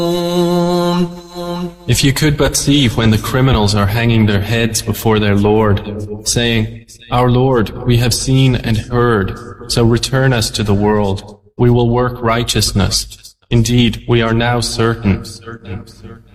If you could but see when the criminals are hanging their heads before their Lord, saying, Our Lord, we have seen and heard, so return us to the world. We will work righteousness. Indeed, we are now certain.